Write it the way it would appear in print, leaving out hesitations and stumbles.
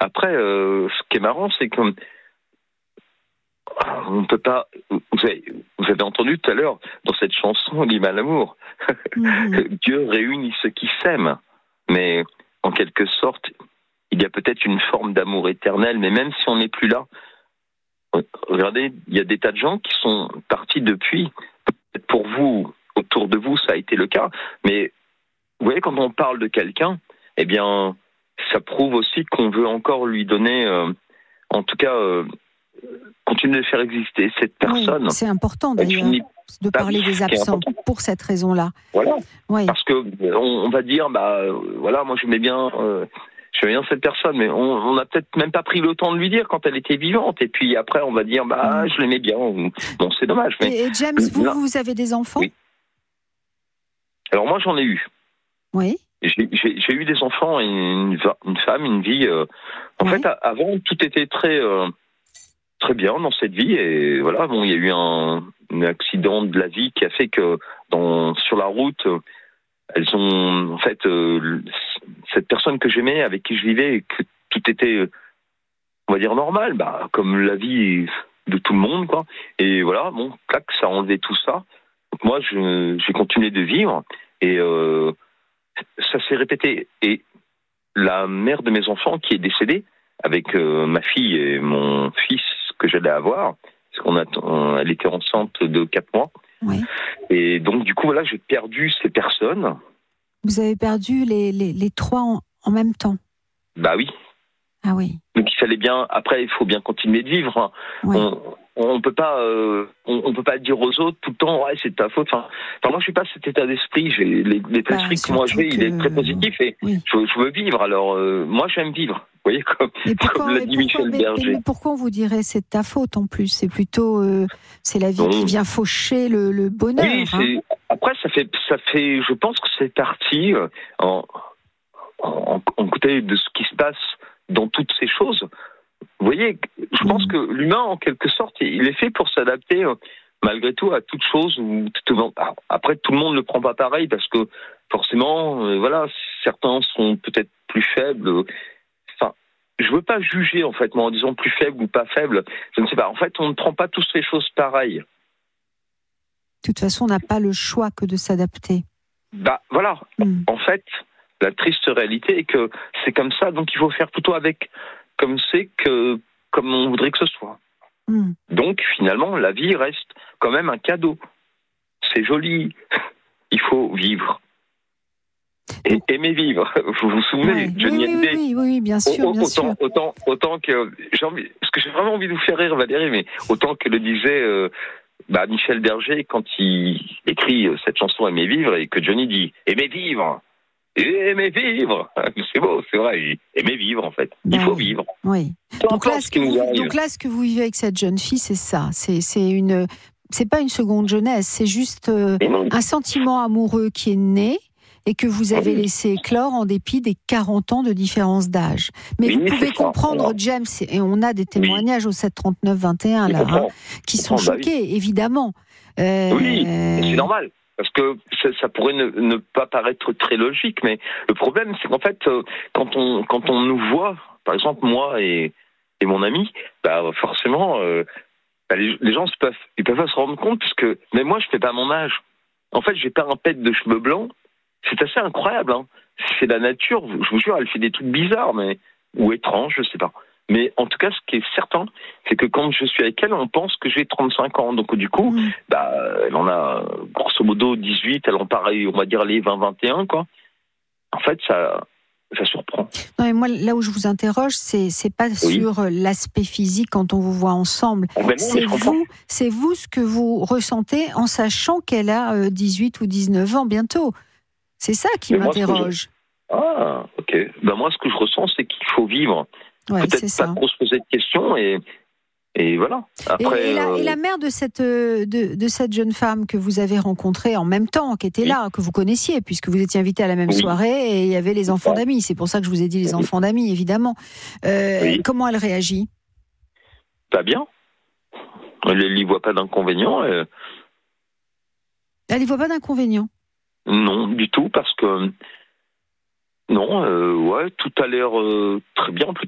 Après, ce qui est marrant, c'est qu'on ne peut pas. Vous avez entendu tout à l'heure dans cette chanson l'hymne à l'amour. Dieu réunit ceux qui s'aiment, mais en quelque sorte, il y a peut-être une forme d'amour éternel. Mais même si on n'est plus là, regardez, il y a des tas de gens qui sont partis depuis. Peut-être pour vous, autour de vous, ça a été le cas. Mais vous voyez, quand on parle de quelqu'un, eh bien, ça prouve aussi qu'on veut encore lui donner, en tout cas, continuer de faire exister cette personne. Oui, c'est important d'ailleurs de parler des absents pour cette raison-là. Voilà. Oui. Parce que on va dire, voilà, moi j'aimais bien cette personne, mais on n'a peut-être même pas pris le temps de lui dire quand elle était vivante. Et puis après, on va dire, je l'aimais bien. Bon, c'est dommage. Mais et James, vous avez des enfants? Oui. Alors moi, j'en ai eu. Oui. J'ai eu des enfants et une femme, une vie. En fait, avant, tout était très très bien dans cette vie. Et voilà, bon, il y a eu un accident de la vie qui a fait que sur la route, elles ont, en fait, cette personne que j'aimais, avec qui je vivais, et que tout était, on va dire, normal, comme la vie de tout le monde, quoi. Et voilà, bon, clac, ça a enlevé tout ça. Donc moi, j'ai continué de vivre et ça s'est répété. Et la mère de mes enfants, qui est décédée, avec ma fille et mon fils que j'allais avoir, parce elle était enceinte de 4 mois. Oui. Et donc, du coup, voilà, j'ai perdu ces personnes. Vous avez perdu les 3 en même temps? Bah oui. Ah oui. Donc il fallait bien. Après, il faut bien continuer de vivre. Hein. Oui. On peut pas, on peut pas dire aux autres tout le temps, ouais, c'est de ta faute. Enfin, moi, je suis pas cet état d'esprit. L'état d'esprit que moi j'ai, il est très positif et je veux vivre. Alors, moi, j'aime vivre. Vous voyez, comme l'a dit Michel Berger. Mais pourquoi on vous dirait c'est de ta faute en plus? C'est plutôt, c'est la vie qui vient faucher le bonheur. Oui, après, ça fait, je pense que c'est parti en côté de ce qui se passe dans toutes ces choses. Vous voyez, je pense que l'humain, en quelque sorte, il est fait pour s'adapter malgré tout à toute chose. Après, tout le monde ne le prend pas pareil parce que forcément, voilà, certains sont peut-être plus faibles. Enfin, je veux pas juger en fait, moi, en disant plus faible ou pas faible. Je ne sais pas. En fait, on ne prend pas tous les choses pareilles. De toute façon, on n'a pas le choix que de s'adapter. Voilà. En fait, la triste réalité est que c'est comme ça, donc il faut faire plutôt avec comme on voudrait que ce soit. Donc finalement, la vie reste quand même un cadeau. C'est joli. Il faut vivre. Et aimer vivre. Vous vous souvenez, Johnny Hallyday? Oui, bien sûr, bien sûr. Autant que parce que j'ai vraiment envie de vous faire rire, Valérie, mais autant que le disait Michel Berger quand il écrit cette chanson Aimer vivre et que Johnny dit Aimer vivre. Aimer vivre, c'est beau, c'est vrai. Aimer vivre, en fait. Il faut vivre. Oui. Donc là, ce que vous vivez avec cette jeune fille, c'est ça. C'est pas une seconde jeunesse. C'est juste un sentiment amoureux qui est né et que vous avez laissé éclore en dépit des 40 ans de différence d'âge. Mais vous pouvez comprendre, James, et on a des témoignages au 739-21 là, qui sont choqués, évidemment. Oui, c'est normal. Parce que ça pourrait ne pas paraître très logique, mais le problème, c'est qu'en fait, quand on nous voit, par exemple moi et mon ami, forcément, les gens ils peuvent pas se rendre compte, parce que même moi, je fais pas mon âge. En fait, j'ai pas un pet de cheveux blancs. C'est assez incroyable. Hein. C'est la nature. Je vous jure, elle fait des trucs bizarres, ou étranges, je sais pas. Mais en tout cas, ce qui est certain, c'est que quand je suis avec elle, on pense que j'ai 35 ans. Donc du coup, elle en a grosso modo 18, elle en paraît, on va dire, les 20-21, quoi. En fait, ça surprend. Non, mais moi, là où je vous interroge, c'est pas sur l'aspect physique quand on vous voit ensemble. C'est vous ce que vous ressentez en sachant qu'elle a 18 ou 19 ans bientôt. C'est ça qui m'interroge. Ah, ok. Moi, ce que je ressens, c'est qu'il faut vivre. Ouais, peut-être pas trop se poser de questions et voilà. Après, et la mère de cette jeune femme que vous avez rencontrée en même temps, qui était là, que vous connaissiez, puisque vous étiez invité à la même soirée, et il y avait les enfants d'amis. C'est pour ça que je vous ai dit les enfants d'amis, évidemment. Comment elle réagit? Pas bien. Elle n'y voit pas d'inconvénient. Elle n'y voit pas d'inconvénient? Non, du tout, parce que... Non, tout a l'air très bien, plutôt